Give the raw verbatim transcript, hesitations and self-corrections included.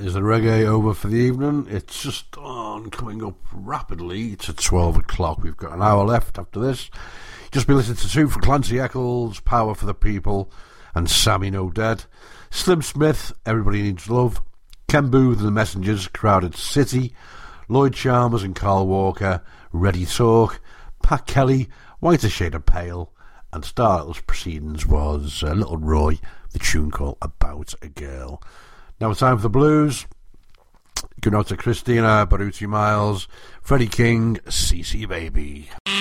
is the reggae over for the evening. It's just on, coming up rapidly to twelve o'clock. We've got an hour left after this. Just been listening to two for Clancy Eccles, Power for the People, and Sammy No Dead. Slim Smith, Everybody Needs Love. Ken Booth and the Messengers, Crowded City. Lloyd Chalmers and Carl Walker, Ready Talk. Pat Kelly, Whiter Shade of Pale. And Startle's proceedings was uh, Little Roy, the tune called About a Girl. Now it's time for the blues. Good night to Christina, Baruti Miles, Freddie King, C C Baby.